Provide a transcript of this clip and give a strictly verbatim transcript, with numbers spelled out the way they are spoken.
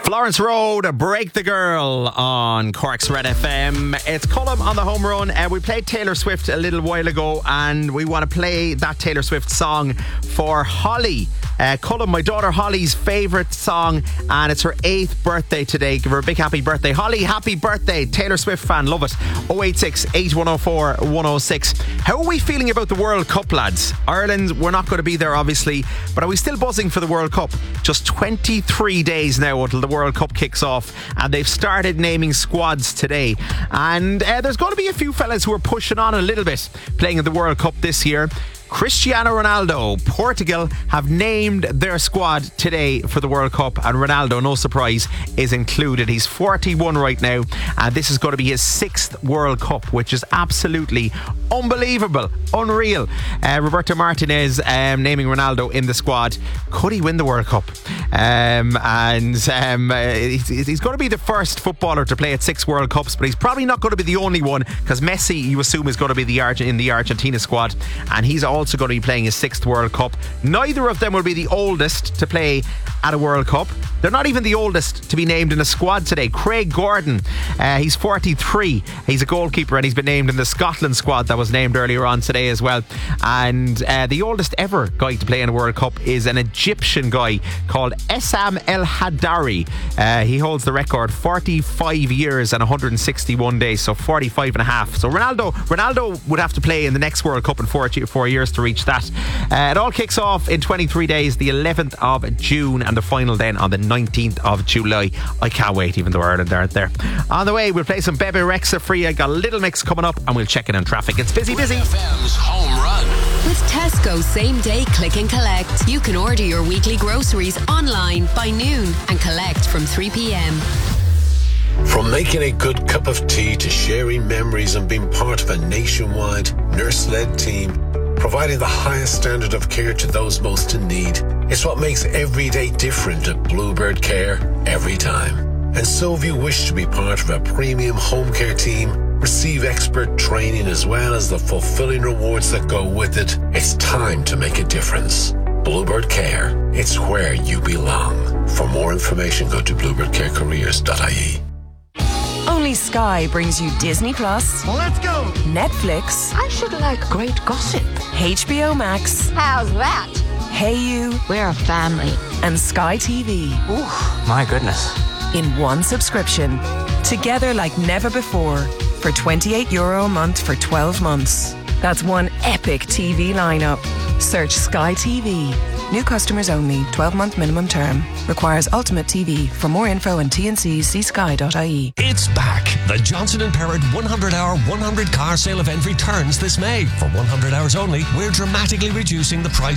Florence Road, Break the Girl on Cork's Red F M. It's Colm on the home run. Uh, we played Taylor Swift a little while ago, and we want to play that Taylor Swift song for Holly. Uh, Colm, my daughter Holly's favourite song, and it's her eighth birthday today. Give her a big happy birthday. Holly, happy birthday. Taylor Swift fan, love it. oh eight six, eight one oh four, one oh six. How are we feeling about the World Cup, lads? Ireland, we're not going to be there obviously, but are we still buzzing for the World Cup? Just twenty-three days now until the World Cup kicks off, and they've started naming squads today. And uh, there's going to be a few fellas who are pushing on a little bit playing in the World Cup this year. Cristiano Ronaldo, Portugal have named their squad today for the World Cup, and Ronaldo, no surprise, is included. He's forty-one right now, and this is going to be his sixth World Cup, which is absolutely unbelievable, unreal. Uh, Roberto Martinez um, naming Ronaldo in the squad. Could he win the World Cup? Um, and um, uh, he's, he's going to be the first footballer to play at six World Cups, but he's probably not going to be the only one, because Messi, you assume, is going to be the Arge- in the Argentina squad, and he's also going to be playing his sixth World Cup. Neither of them will be the oldest to play at a World Cup. They're not even the oldest to be named in a squad today. Craig Gordon, uh, he's forty-three. He's a goalkeeper, and he's been named in the Scotland squad that was named earlier on today as well. And uh, the oldest ever guy to play in a World Cup is an Egyptian guy called Essam El Hadari. Uh, he holds the record, forty-five years and one hundred sixty-one days, so forty-five and a half. So Ronaldo, Ronaldo would have to play in the next World Cup in four, four years to reach that. Uh, it all kicks off in twenty-three days, the eleventh of June, and the final then on the nineteenth of July. I can't wait, even though Ireland aren't there. On the way, we'll play some Bebe Rexha for you. Got a little mix coming up, and we'll check in on traffic. It's busy, busy. F M's home run. With Tesco same day click and collect, you can order your weekly groceries online by noon and collect from three p.m. From making a good cup of tea to sharing memories and being part of a nationwide nurse-led team, providing the highest standard of care to those most in need, it's what makes every day different at Bluebird Care every time. And so if you wish to be part of a premium home care team, receive expert training as well as the fulfilling rewards that go with it, it's time to make a difference. Bluebird Care, it's where you belong. For more information, go to bluebird care careers dot I E. Only Sky brings you Disney Plus. Let's go! Netflix. I should like great gossip. H B O Max. How's that? Hey You. We're a family. And Sky T V. Ooh, my goodness. In one subscription. Together like never before. For twenty-eight euro a month for twelve months. That's one epic T V lineup. Search Sky T V. New customers only. twelve-month minimum term. Requires Ultimate T V. For more info and T N Cs, see sky dot I E. It's back. The Johnson and Perrott one hundred hour, one hundred car sale event returns this May. For one hundred hours only, we're dramatically reducing the price